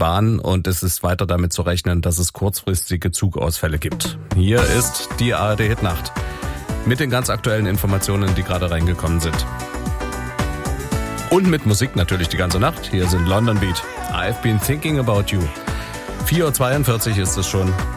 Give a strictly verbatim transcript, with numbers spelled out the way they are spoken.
Bahn und es ist weiter damit zu rechnen, dass es kurzfristige Zugausfälle gibt. Hier ist die A R D Hit Nacht mit den ganz aktuellen Informationen, die gerade reingekommen sind. Und mit Musik natürlich die ganze Nacht. Hier sind London Beat. I've been thinking about you. vier Uhr zweiundvierzig ist es schon.